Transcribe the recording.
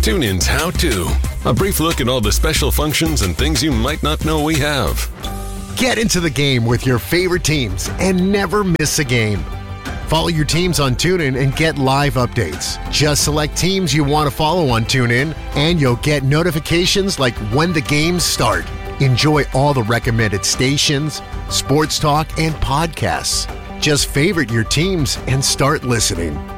TuneIn's How To. A brief look at all the special functions and things you might not know we have. Get into the game with your favorite teams and never miss a game. Follow your teams on TuneIn and get live updates. Just select teams you want to follow on TuneIn, and you'll get notifications like when the games start. Enjoy all the recommended stations, sports talk, and podcasts. Just favorite your teams and start listening.